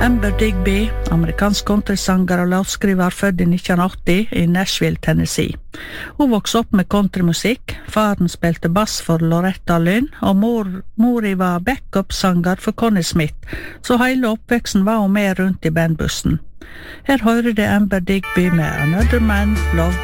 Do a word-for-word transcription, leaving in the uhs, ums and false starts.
Amber Digby, amerikansk countrysanger og låtskriver født i nitten åtti i Nashville, Tennessee. Hun vokste opp med countrymusikk, faren spilte bass for Loretta Lynn, og mor, mori var backup-sanger for Connie Smith, så hele oppveksten var hun med rundt i bandbussen. Her hører det Amber Digby med Another Man Love